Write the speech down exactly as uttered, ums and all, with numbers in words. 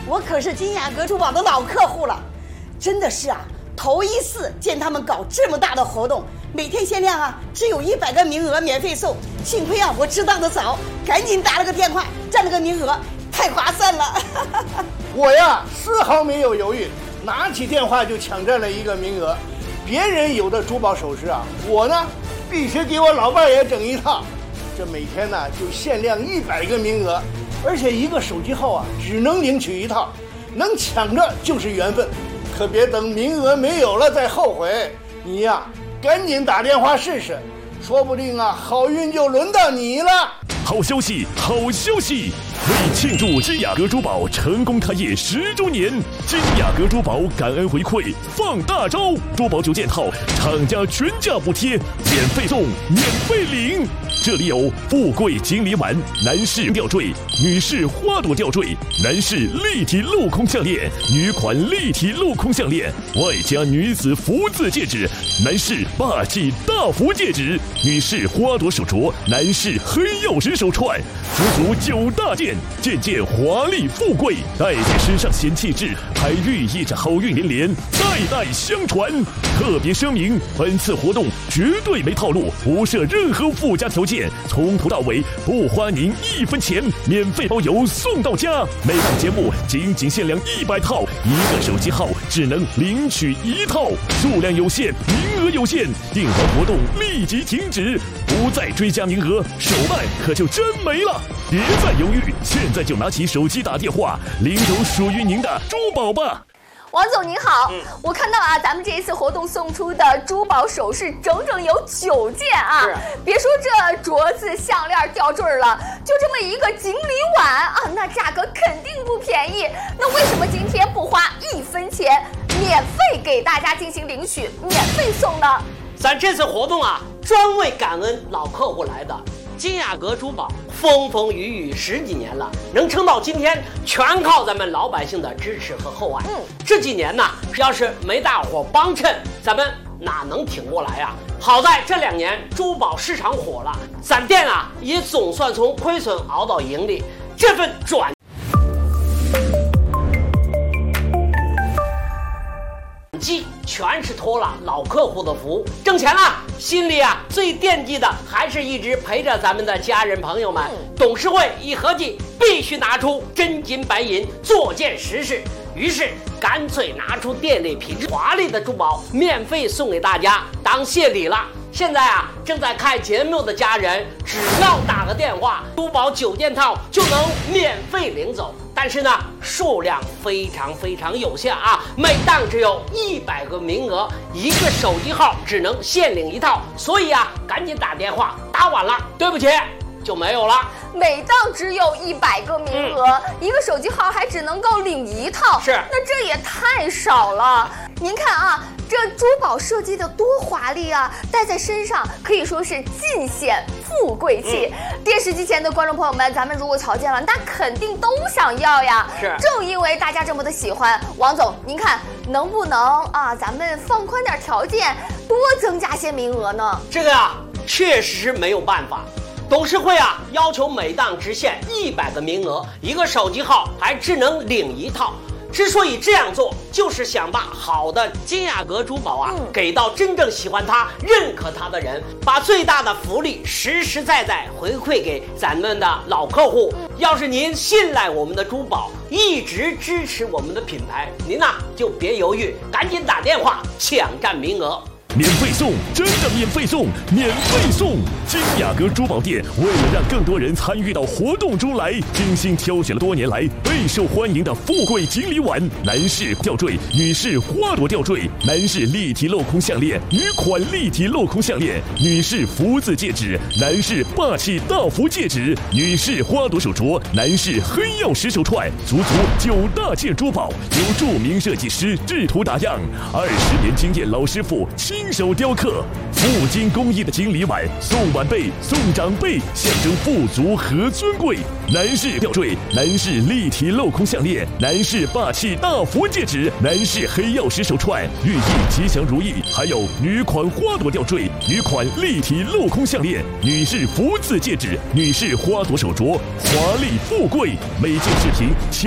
我可是金雅阁珠宝的老客户了，真的是啊，头一次见他们搞这么大的活动，每天限量啊，只有一百个名额免费送。幸亏啊，我知道的早，赶紧打了个电话，占了个名额，太划算了。 我呀，丝毫没有犹豫，拿起电话就抢占了一个名额。别人有的珠宝首饰啊，我呢必须给我老伴也整一套。这每天呢就限量一百个名额，而且一个手机号啊只能领取一套，能抢着就是缘分，可别等名额没有了再后悔。你呀，赶紧打电话试试，说不定啊好运就轮到你了。 好消息，好消息！为庆祝金雅阁珠宝成功开业十周年，金雅阁珠宝感恩回馈放大招，珠宝九件套厂家全价补贴，免费送，免费领。这里有富贵锦鲤碗、男士吊坠、女士花朵吊坠、男士立体镂空项链、女款立体镂空项链，外加女子福字戒指、男士霸气大福戒指、女士花朵手镯、男士黑曜石手串，足足九大件，件件华丽富贵，戴在身上显气质，还寓意着好运连连，代代相传。特别声明，本次活动绝对没套路，不设任何附加条件，从头到尾不花您一分钱，免费包邮送到家。每档节目仅仅限量一百套，一个手机号只能领取一套，数量有限，名额有限，订完活动立即停止，不再追加名额，手办可就真没了。别再犹豫，现在就拿起手机打电话，领走属于您的珠宝吧。 王总您好，嗯、我看到啊，咱们这一次活动送出的珠宝首饰整整有九件啊！别说这镯子、项链、吊坠了，就这么一个锦鲤碗啊，那价格肯定不便宜。那为什么今天不花一分钱，免费给大家进行领取，免费送呢？ 咱这次活动啊，专为感恩老客户来的。金雅阁珠宝风风雨雨十几年了，能撑到今天，全靠咱们老百姓的支持和厚爱。嗯，这几年呢，要是没大伙帮衬，咱们哪能挺过来呀？好在这两年珠宝市场火了，咱店啊也总算从亏损熬到盈利，这份转机全是托了老客户的福，挣钱了，心里啊最惦记的还是一直陪着咱们的家人朋友们。董事会一合计，必须拿出真金白银做件实事，于是干脆拿出店里品质华丽的珠宝，免费送给大家当谢礼了。现在啊，正在看节目的家人，只要打个电话，珠宝九件套就能免费领走。但是呢，数量非常非常有限啊，每档只有一百个名额，一个手机号只能限领一套，所以啊，赶紧打电话，打晚了，对不起，就没有了。 每档只有一百个名额、嗯，一个手机号还只能够领一套， 是， 那这也太少了。您看啊，这珠宝设计的多华丽啊，戴在身上可以说是尽显富贵气、嗯。电视机前的观众朋友们，咱们如果瞧见了，那肯定都想要呀。 是， 正因为大家这么的喜欢，王总，您看能不能啊，咱们放宽点条件，多增加些名额呢？ 这个啊，确实是没有办法。董事会啊，要求每档只限一百个名额，一个手机号还只能领一套。之所以这样做，就是想把好的金雅阁珠宝啊、嗯、给到真正喜欢它、认可它的人，把最大的福利实实在在回馈给咱们的老客户。嗯、要是您信赖我们的珠宝，一直支持我们的品牌，您呢、啊、就别犹豫，赶紧打电话抢占名额。 免费送，真的免费送，免费送！金雅阁珠宝店为了让更多人参与到活动中来，精心挑选了多年来备受欢迎的富贵锦鲤碗、男士吊坠、女士花朵吊坠、男士立体镂空项链、女款立体镂空项链、女士福字戒指、男士霸气大福戒指、女士花朵手镯、男士黑曜石手串，足足九大件珠宝，由著名设计师制图打样，二十年经验老师傅亲手雕刻，富金工艺的锦鲤碗，送晚辈送长辈，象征富足和尊贵。男士吊坠、男士立体镂空项链、男士霸气大福戒指、男士黑曜石手串，寓意吉祥如意。还有女款花朵吊坠、女款立体镂空项链、女士福字戒指、女士花朵手镯，华丽富贵。每件视频